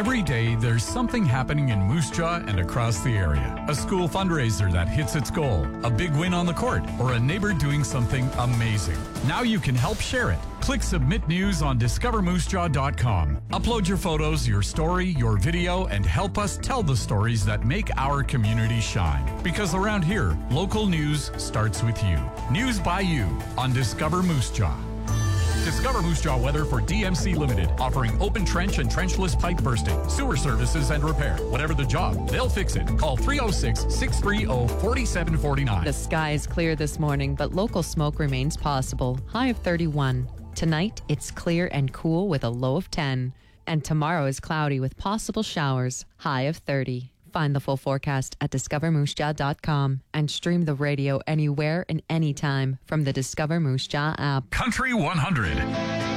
Every day, there's something happening in Moose Jaw and across the area. A school fundraiser that hits its goal, a big win on the court, or a neighbor doing something amazing. Now you can help share it. Click Submit News on discovermoosejaw.com. Upload your photos, your story, your video, and help us tell the stories that make our community shine. Because around here, local news starts with you. News by you on Discover Moose Jaw. Discover Moose Jaw weather for DMC Limited, offering open trench and trenchless pipe bursting, sewer services and repair. Whatever the job, they'll fix it. Call 306-630-4749. The sky is clear this morning, but local smoke remains possible. High of 31. Tonight, it's clear and cool with a low of 10. And tomorrow is cloudy with possible showers. High of 30. Find the full forecast at discovermoosejaw.com and stream the radio anywhere and anytime from the Discover Moose Jaw app. Country 100.